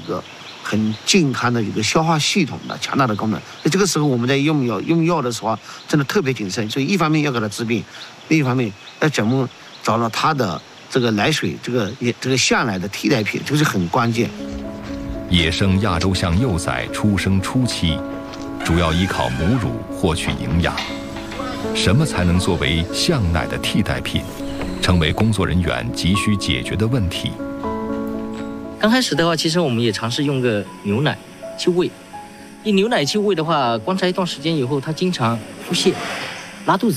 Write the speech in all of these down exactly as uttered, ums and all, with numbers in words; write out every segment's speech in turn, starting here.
个很健康的一个消化系统的强大的功能。所以这个时候我们在用药用药的时候，真的特别谨慎。所以一方面要给它治病，另一方面要怎么找到它的这个奶水这个这个象奶的替代品，这个是很关键。 野生亚洲象幼崽出生初期，主要依靠母乳获取营养。什么才能作为象奶的替代品，成为工作人员急需解决的问题。 刚开始的话，其实我们也尝试用个牛奶去喂。用牛奶去喂的话，观察一段时间以后，它经常腹泻、拉肚子。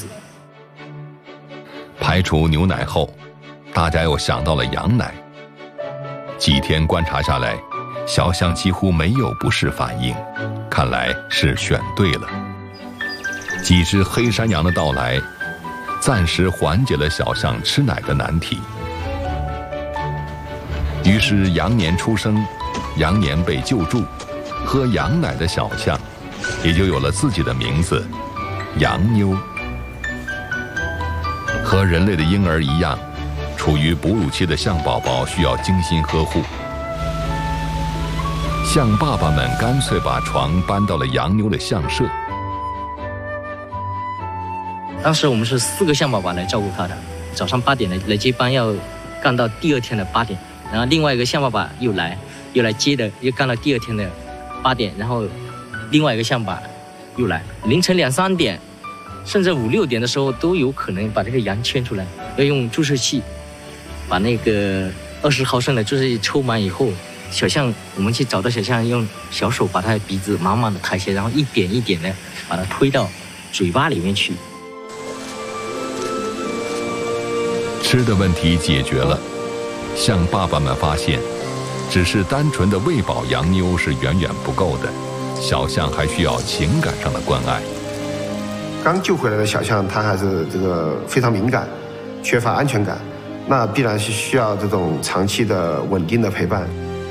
排除牛奶后，大家又想到了羊奶。几天观察下来，小象几乎没有不适反应，看来是选对了。几只黑山羊的到来，暂时缓解了小象吃奶的难题。于是羊年出生，羊年被救助，喝羊奶的小象也就有了自己的名字——羊妞。和人类的婴儿一样，处于哺乳期的象宝宝需要精心呵护。象爸爸们干脆把床搬到了羊妞的象舍。 当时我们是四个象宝宝来照顾它的，早上八点来来接班，要干到第二天的八点，然后另外一个象爸爸又来又来接的，又干到第二天的八点，然后另外一个象爸又来，凌晨两三点，甚至五六点的时候都有可能把这个羊牵出来，要用注射器把那个二十毫升的注射器抽满以后，小象我们去找到小象，用小手把它的鼻子慢慢的抬起来，然后一点一点的把它推到嘴巴里面去。 吃的问题解决了，象爸爸们发现，只是单纯的喂饱羊妞是远远不够的，小象还需要情感上的关爱。 刚救回来的小象，它还是这个非常敏感，缺乏安全感，那必然是需要这种长期的稳定的陪伴。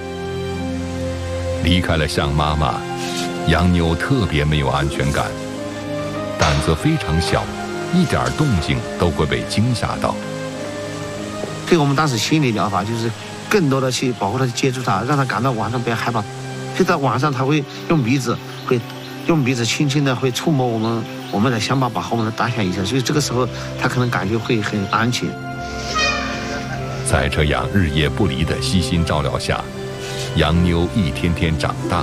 离开了象妈妈，羊妞特别没有安全感，胆子非常小，一点动静都会被惊吓到。 所以我们当时心理疗法就是更多的去保护它、接触它，让它感到晚上不要害怕。就在晚上，它会用鼻子，会用鼻子轻轻的会触摸我们我们的象爸爸和我们的大象一下，所以这个时候它可能感觉会很安全。 在这样日夜不离的悉心照料下，羊妞一天天长大。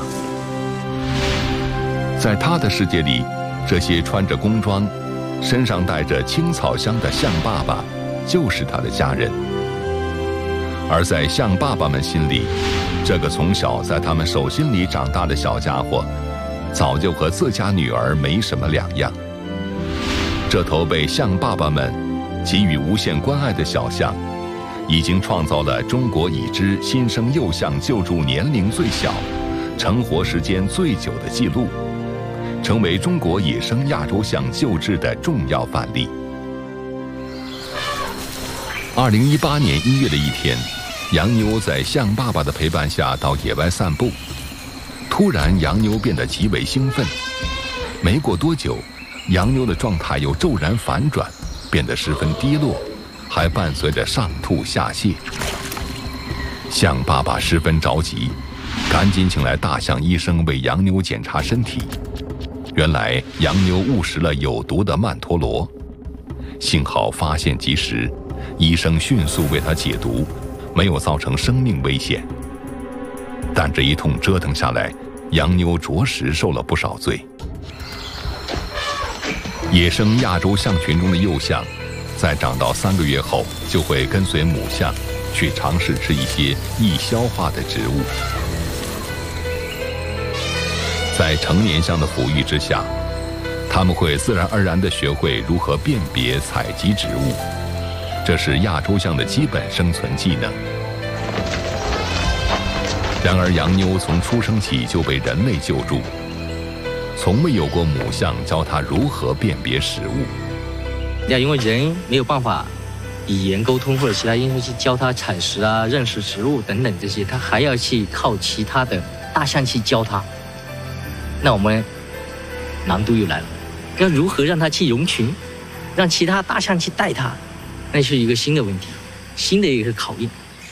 在他的世界里，这些穿着工装、身上带着青草香的象爸爸，就是他的家人。而在象爸爸们心里，这个从小在他们手心里长大的小家伙，早就和自家女儿没什么两样。这头被象爸爸们给予无限关爱的小象，已经创造了中国已知新生幼象救助年龄最小、成活时间最久的记录，成为中国野生亚洲象救治的重要范例。二零一八年一月的一天，羊妞在象爸爸的陪伴下到野外散步，突然羊妞变得极为兴奋。没过多久，羊妞的状态又骤然反转，变得十分低落，还伴随着上吐下泻。象爸爸十分着急，赶紧请来大象医生为羊妞检查身体。原来羊妞误食了有毒的曼陀罗，幸好发现及时，医生迅速为他解毒，没有造成生命危险。但这一通折腾下来，羊妞着实受了不少罪。野生亚洲象群中的幼象，在长到三个月后，就会跟随母象去尝试吃一些易消化的植物。在成年象的抚育之下，它们会自然而然地学会如何辨别、采集植物，这是亚洲象的基本生存技能。然而，羊妞从出生起就被人类救助，从未有过母象教它如何辨别食物。 要因为人没有办法语言沟通或者其他因素去教它采食啊、认识食物等等这些，它还要去靠其他的大象去教它。那我们难度又来了，要如何让它去融群，让其他大象去带它，那是一个新的问题，新的一个考验。